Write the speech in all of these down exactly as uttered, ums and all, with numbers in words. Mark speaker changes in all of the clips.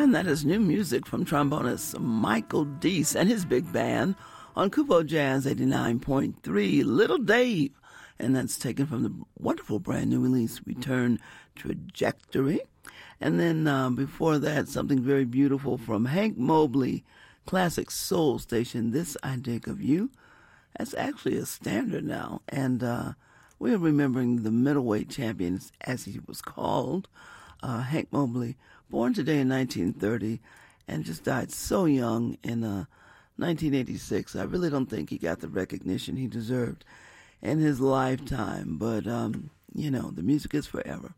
Speaker 1: And that is new music from trombonist Michael Deese and his big band on Kubo Jazz eighty-nine point three, Little Dave. And that's taken from the wonderful brand new release, Return Trajectory. And then uh, before that, something very beautiful from Hank Mobley, classic soul station, This I Dig of You. That's actually a standard now. And uh, we're remembering the middleweight champion, as he was called, uh, Hank Mobley, born today in nineteen thirty and just died so young in uh, nineteen eighty-six. I really don't think he got the recognition he deserved in his lifetime. But, um, you know, the music is forever.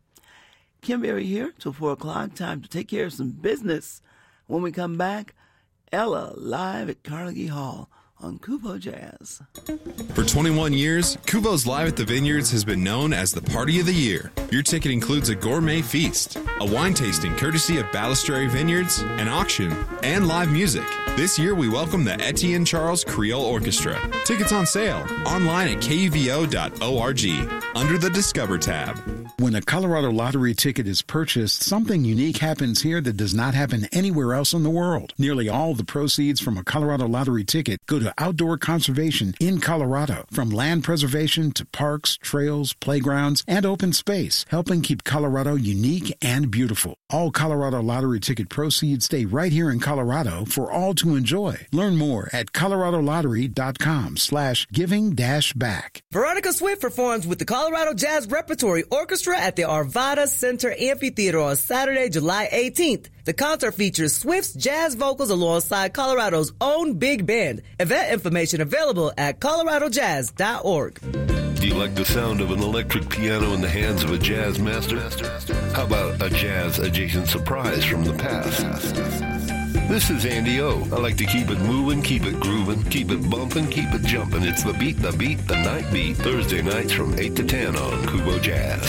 Speaker 1: Kim Berry here till four o'clock. Time to take care of some business. When we come back, Ella live at Carnegie Hall on Kubo Jazz.
Speaker 2: For twenty-one years, Kubo's Live at the Vineyards has been known as the party of the year. Your ticket includes a gourmet feast, a wine tasting courtesy of Balistrary Vineyards, an auction, and live music. This year, we welcome the Etienne Charles Creole Orchestra. Tickets on sale online at K U V O dot org under the Discover tab.
Speaker 3: When a Colorado Lottery ticket is purchased, something unique happens here that does not happen anywhere else in the world. Nearly all the proceeds from a Colorado Lottery ticket go to outdoor conservation in Colorado, from land preservation to parks, trails, playgrounds, and open space, helping keep Colorado unique and beautiful. All Colorado Lottery ticket proceeds stay right here in Colorado for all to enjoy. Learn more at colorado lottery dot com slash giving dash back.
Speaker 4: Veronica Swift performs with the Colorado Jazz Repertory Orchestra at the Arvada Center Amphitheater on Saturday, July eighteenth. The concert features Swift's jazz vocals alongside Colorado's own big band. Event information available at colorado jazz dot org.
Speaker 5: Do you like the sound of an electric piano in the hands of a jazz master? How about a jazz-adjacent surprise from the past? This is Andy O. I like to keep it moving, keep it grooving, keep it bumping, keep it jumping. It's the beat, the beat, the night beat. Thursday nights from eight to ten on Kubo Jazz.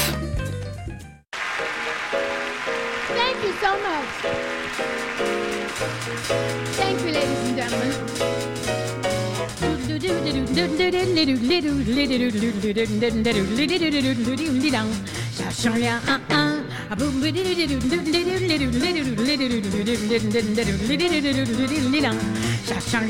Speaker 6: Thank you so much. Thank you, ladies and gentlemen.